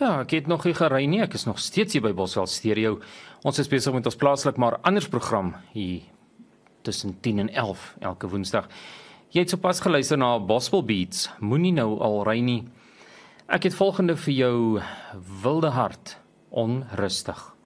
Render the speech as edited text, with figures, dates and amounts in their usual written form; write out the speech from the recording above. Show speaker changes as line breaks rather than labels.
Ja, ek het nog nie gery nie, ek is nog steeds hier by Boswel Stereo. Ons is besig met ons plaaslik maar anders program hier tussen 10 en 11 elke woensdag. Jy het sopas geluister na Gospel Beats, moenie nou al ry nie. Ek het volgende vir jou, Wilde Hart, Onrustig.